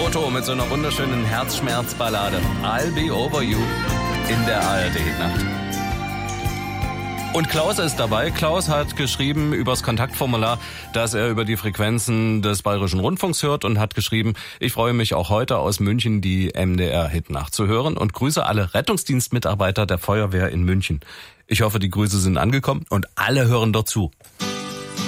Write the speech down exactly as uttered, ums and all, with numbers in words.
Otto mit so einer wunderschönen Herzschmerzballade. I'll Be Over You in der A R D-Nacht. Und Klaus ist dabei. Klaus hat geschrieben übers Kontaktformular, dass er über die Frequenzen des Bayerischen Rundfunks hört und hat geschrieben, ich freue mich auch heute aus München die M D R-Hitnacht zu hören und grüße alle Rettungsdienstmitarbeiter der Feuerwehr in München. Ich hoffe, die Grüße sind angekommen und alle hören dort zu.